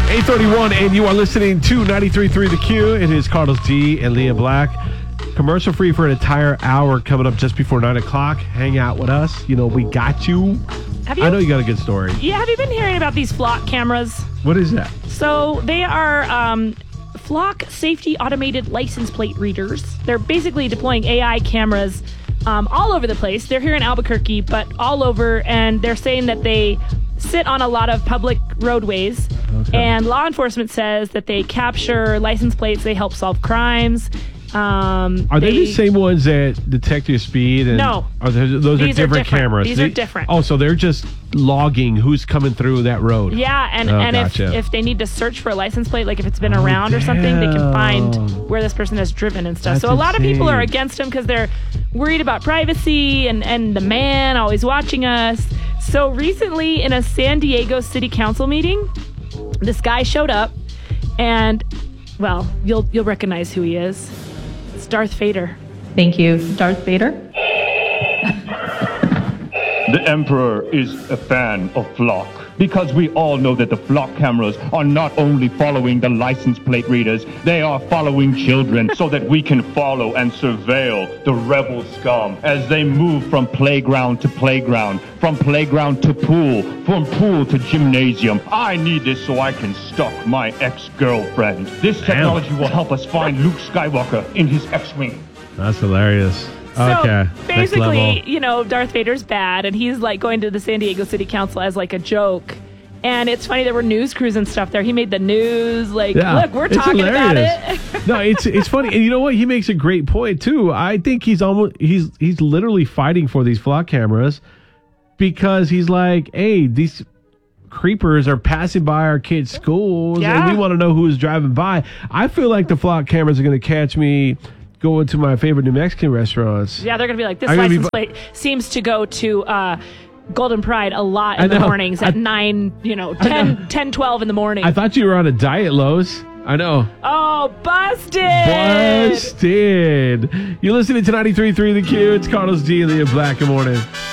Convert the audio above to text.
8:31, and you are listening to 93.3 The Q. It is Carlos G and Leah Black. Commercial free for an entire hour coming up just before 9 o'clock. Hang out with us. You know, we got you. I know you got a good story. Yeah, have you been hearing about these Flock cameras? What is that? So they are Flock safety automated license plate readers. They're basically deploying AI cameras all over the place. They're here in Albuquerque, but all over, and they're saying that they sit on a lot of public roadways. Okay. And law enforcement says that they capture license plates. They help solve crimes. Are they the same ones that detect your speed? No. Those are different cameras. These are different. Oh, so they're just logging who's coming through that road. Yeah, and gotcha. if they need to search for a license plate, like if it's been around or something, they can find where this person has driven and stuff. That's so a lot of people are insane. against them because they're worried about privacy and the man always watching us. So recently in a San Diego City Council meeting, this guy showed up and, well, you'll recognize who he is. It's Darth Vader. Thank you. Darth Vader? The Emperor is a fan of Flock because we all know that the Flock cameras are not only following the license plate readers, they are following children so that we can follow and surveil the rebel scum as they move from playground to playground, from playground to pool, from pool to gymnasium. I need this so I can stalk my ex-girlfriend. This technology will help us find Luke Skywalker in his X-Wing. That's hilarious. So okay. basically, you know, Darth Vader's bad, and he's like going to the San Diego City Council as like a joke. And it's funny, there were news crews and stuff there. He made the news. Like, look, we're talking about it. No, it's funny, and you know what? He makes a great point too. I think he's literally fighting for these Flock cameras because he's like, hey, these creepers are passing by our kids' schools, and we want to know who is driving by. I feel like the Flock cameras are going to catch me going to my favorite New Mexican restaurants. Yeah, they're going to be like, this license plate seems to go to Golden Pride a lot in the mornings at 9, 10, 12 in the morning. I thought you were on a diet, Lowe's. I know. Oh, busted! Busted! You're listening to 93.3 The Q. It's Carlos G and Leah Black. Good morning.